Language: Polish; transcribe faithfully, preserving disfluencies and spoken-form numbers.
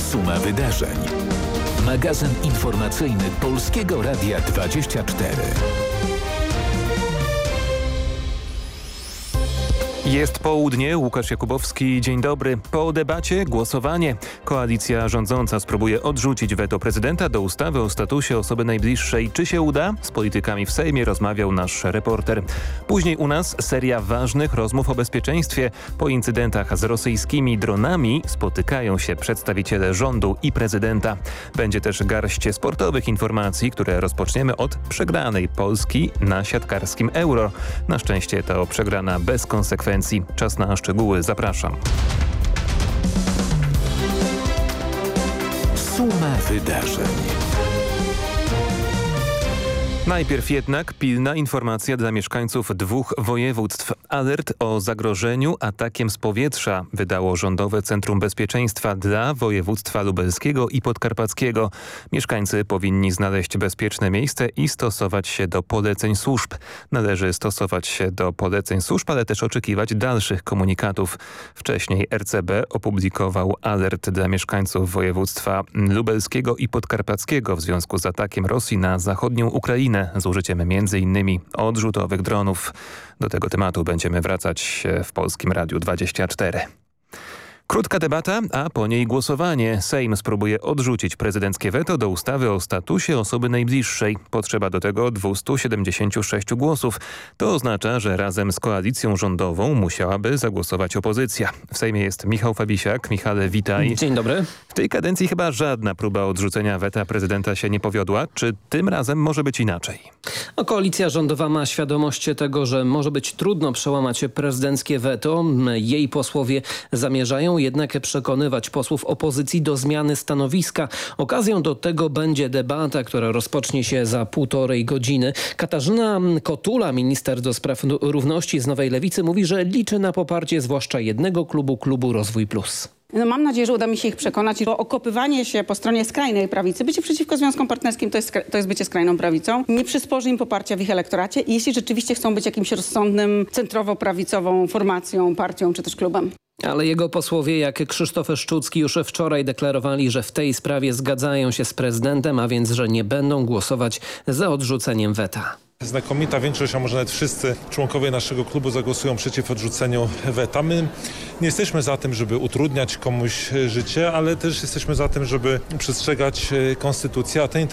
Suma wydarzeń. Magazyn informacyjny Polskiego Radia dwadzieścia cztery. Jest południe, Łukasz Jakubowski, dzień dobry. Po debacie głosowanie. Koalicja rządząca spróbuje odrzucić weto prezydenta do ustawy o statusie osoby najbliższej. Czy się uda? Z politykami w Sejmie rozmawiał nasz reporter. Później u nas seria ważnych rozmów o bezpieczeństwie. Po incydentach z rosyjskimi dronami spotykają się przedstawiciele rządu i prezydenta. Będzie też garść sportowych informacji, które rozpoczniemy od przegranej Polski na siatkarskim Euro. Na szczęście to przegrana bez konsekwencji. Czas na szczegóły. Zapraszam. Suma wydarzeń. Najpierw jednak pilna informacja dla mieszkańców dwóch województw. Alert o zagrożeniu atakiem z powietrza wydało Rządowe Centrum Bezpieczeństwa dla województwa lubelskiego i podkarpackiego. Mieszkańcy powinni znaleźć bezpieczne miejsce i stosować się do poleceń służb. Należy stosować się do poleceń służb, ale też oczekiwać dalszych komunikatów. Wcześniej R C B opublikował alert dla mieszkańców województwa lubelskiego i podkarpackiego w związku z atakiem Rosji na zachodnią Ukrainę z użyciem między innymi odrzutowych dronów. Do tego tematu będziemy wracać w Polskim Radiu dwadzieścia cztery. Krótka debata, a po niej głosowanie. Sejm spróbuje odrzucić prezydenckie weto do ustawy o statusie osoby najbliższej. Potrzeba do tego dwieście siedemdziesiąt sześć głosów. To oznacza, że razem z koalicją rządową musiałaby zagłosować opozycja. W Sejmie jest Michał Fabisiak. Michale, witaj. Dzień dobry. W tej kadencji chyba żadna próba odrzucenia weta prezydenta się nie powiodła. Czy tym razem może być inaczej? No, koalicja rządowa ma świadomość tego, że może być trudno przełamać prezydenckie weto. Jej posłowie zamierzają jednak przekonywać posłów opozycji do zmiany stanowiska. Okazją do tego będzie debata, która rozpocznie się za półtorej godziny. Katarzyna Kotula, minister do spraw równości z Nowej Lewicy, mówi, że liczy na poparcie zwłaszcza jednego klubu, klubu Rozwój Plus. No mam nadzieję, że uda mi się ich przekonać, bo okopywanie się po stronie skrajnej prawicy, bycie przeciwko związkom partnerskim to jest, to jest bycie skrajną prawicą, nie przysporzy im poparcia w ich elektoracie, jeśli rzeczywiście chcą być jakimś rozsądnym, centrowo-prawicową formacją, partią czy też klubem. Ale jego posłowie jak Krzysztof Szczucki już wczoraj deklarowali, że w tej sprawie zgadzają się z prezydentem, a więc, że nie będą głosować za odrzuceniem weta. Znakomita większość, a może nawet wszyscy członkowie naszego klubu zagłosują przeciw odrzuceniu weta. My nie jesteśmy za tym, żeby utrudniać komuś życie, ale też jesteśmy za tym, żeby przestrzegać konstytucji, a te